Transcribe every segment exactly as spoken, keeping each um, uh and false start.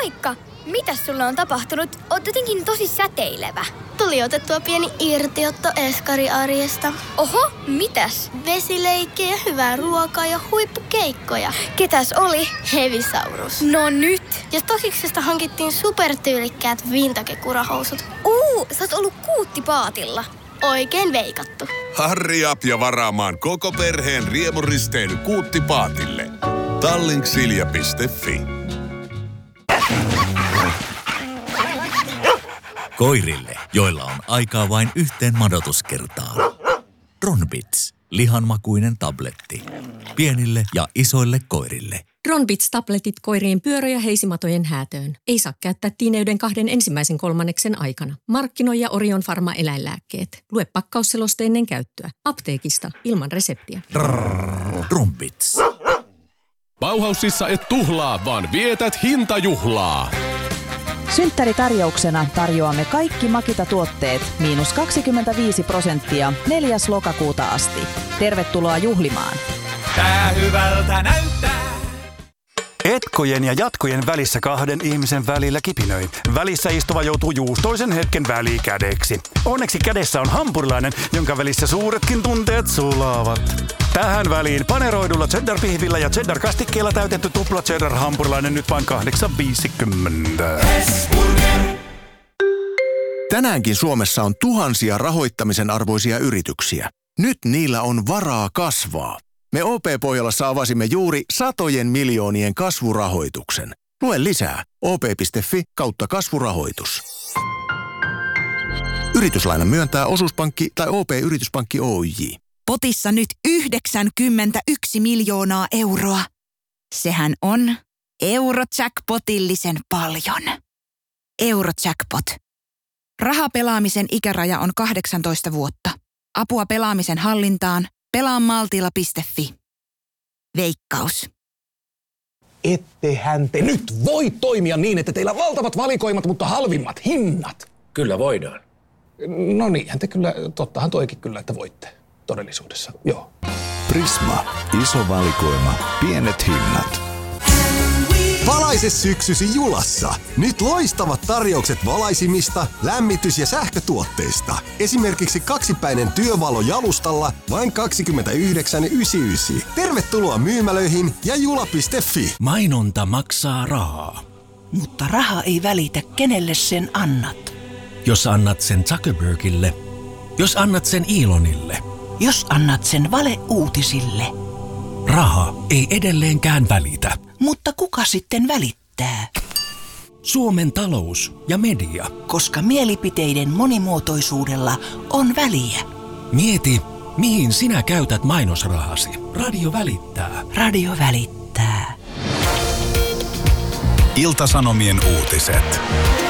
Moikka! Mitäs sulle on tapahtunut? Oot jotenkin tosi säteilevä. Tuli otettua pieni irtiotto eskariarjesta. Oho, mitäs? Vesileikkejä, hyvää ruokaa ja huippukeikkoja. Ketäs oli? Hevisaurus. No nyt! Ja Tosiksesta hankittiin supertyylikkäät vintage-kurahousut. Uu, sä oot ollut kuuttipaatilla. Oikein veikattu. Hurry up ja varaamaan koko perheen riemuristeily Kuuttipaatille. Tallink-silja piste fi. Koirille, joilla on aikaa vain yhteen madotuskertaan. Ronbits, lihanmakuinen tabletti. Pienille ja isoille koirille. Ronbits-tabletit koirien pyörä- ja heisimatojen häätöön. Ei saa käyttää tiineyden kahden ensimmäisen kolmanneksen aikana. Markkinoi ja Orion Pharma eläinlääkkeet. Lue pakkausseloste ennen käyttöä. Apteekista ilman reseptiä. Ronbits. Bauhausissa et tuhlaa, vaan vietät hintajuhlaa. Synttäritarjouksena tarjoamme kaikki Makita-tuotteet miinus kaksikymmentäviisi prosenttia neljäs lokakuuta asti. Tervetuloa juhlimaan. Tää hyvältä näyttää. Etkojen ja jatkojen välissä kahden ihmisen välillä kipinöi. Välissä istuva joutuu juustoisen hetken välikädeksi. Onneksi kädessä on hampurilainen, jonka välissä suuretkin tunteet sulaavat. Tähän väliin paneroidulla cheddar-pihvillä ja cheddar-kastikkeella täytetty tupla cheddar-hampurilainen nyt vain kahdeksan viisikymmentä. Tänäänkin Suomessa on tuhansia rahoittamisen arvoisia yrityksiä. Nyt niillä on varaa kasvaa. Me O P-Pohjolassa avasimme juuri satojen miljoonien kasvurahoituksen. Lue lisää o p piste fi kautta kasvurahoitus. Yrityslaina myöntää osuuspankki tai O P-yrityspankki Oyj. Potissa nyt yhdeksänkymmentäyksi miljoonaa euroa. Sehän on Eurojackpotillisen paljon. Eurojackpot. Rahapelaamisen ikäraja on kahdeksantoista vuotta. Apua pelaamisen hallintaan pelaamaltilla piste fi. Veikkaus. Ettehän te nyt voi toimia niin, että teillä on valtavat valikoimat, mutta halvimmat hinnat. Kyllä voidaan. No niinhän te kyllä, tottahan toikin kyllä, että voitte todellisuudessa, joo. Prisma. Iso valikoima. Pienet hinnat. Valaise syksysi Julassa. Nyt loistavat tarjoukset valaisimista, lämmitys- ja sähkötuotteista. Esimerkiksi kaksipäinen työvalo jalustalla vain kaksikymmentäyhdeksän yhdeksänkymmentäyhdeksän. Tervetuloa myymälöihin ja jula piste fi. Mainonta maksaa rahaa. Mutta raha ei välitä, kenelle sen annat. Jos annat sen Zuckerbergille, jos annat sen Elonille, jos annat sen valeuutisille. Raha ei edelleenkään välitä. Mutta kuka sitten välittää? Suomen talous ja media. Koska mielipiteiden monimuotoisuudella on väliä. Mieti, mihin sinä käytät mainosrahasi. Radio välittää. Radio välittää. Ilta-Sanomien uutiset.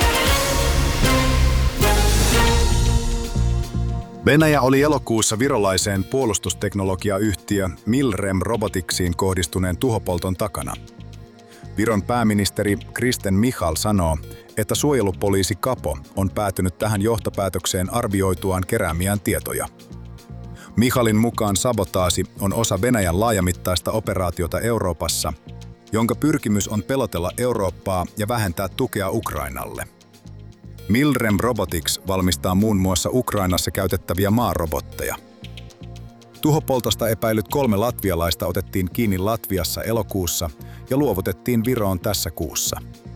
Venäjä oli elokuussa virolaiseen puolustusteknologiayhtiö Milrem Roboticsiin kohdistuneen tuhopolton takana. Viron pääministeri Kristen Michal sanoo, että suojelupoliisi Kapo on päätynyt tähän johtopäätökseen arvioituaan keräämiään tietoja. Michalin mukaan sabotaasi on osa Venäjän laajamittaista operaatiota Euroopassa, jonka pyrkimys on pelotella Eurooppaa ja vähentää tukea Ukrainalle. Milrem Robotics valmistaa muun muassa Ukrainassa käytettäviä maarobotteja. Tuhopoltosta epäilyt kolme latvialaista otettiin kiinni Latviassa elokuussa ja luovutettiin Viroon tässä kuussa.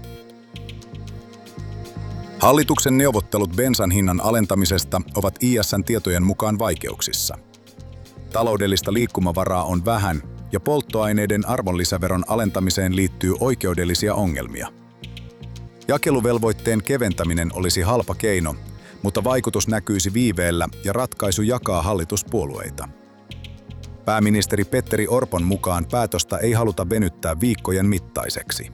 Hallituksen neuvottelut bensan hinnan alentamisesta ovat I S:n tietojen mukaan vaikeuksissa. Taloudellista liikkumavaraa on vähän ja polttoaineiden arvonlisäveron alentamiseen liittyy oikeudellisia ongelmia. Jakeluvelvoitteen keventäminen olisi halpa keino, mutta vaikutus näkyisi viiveellä ja ratkaisu jakaa hallituspuolueita. Pääministeri Petteri Orpon mukaan päätöstä ei haluta venyttää viikkojen mittaiseksi.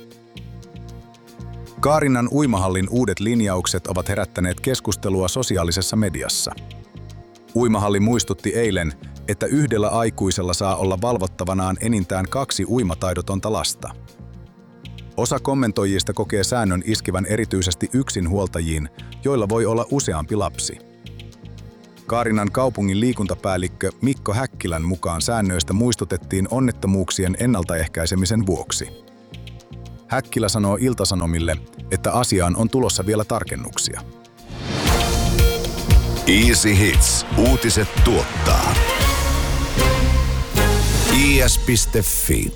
Kaarinan uimahallin uudet linjaukset ovat herättäneet keskustelua sosiaalisessa mediassa. Uimahalli muistutti eilen, että yhdellä aikuisella saa olla valvottavanaan enintään kaksi uimataidotonta lasta. Osa kommentoijista kokee säännön iskevän erityisesti yksinhuoltajiin, joilla voi olla useampi lapsi. Kaarinan kaupungin liikuntapäällikkö Mikko Häkkilän mukaan säännöistä muistutettiin onnettomuuksien ennaltaehkäisemisen vuoksi. Häkkilä sanoo Ilta-Sanomille, että asiaan on tulossa vielä tarkennuksia. Easy Hits. Uutiset tuottaa. i s piste f i.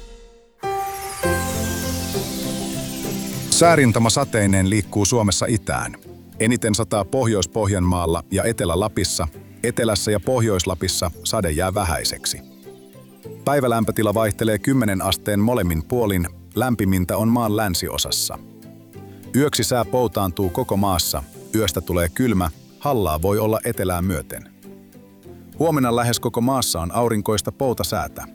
Säärintama sateineen liikkuu Suomessa itään. Eniten sataa Pohjois-Pohjanmaalla ja Etelä-Lapissa, Etelässä ja Pohjois-Lapissa sade jää vähäiseksi. Päivälämpötila vaihtelee kymmenen asteen molemmin puolin, lämpimintä on maan länsiosassa. Yöksi sää poutaantuu koko maassa, yöstä tulee kylmä, hallaa voi olla etelään myöten. Huomenna lähes koko maassa on aurinkoista poutasäätä.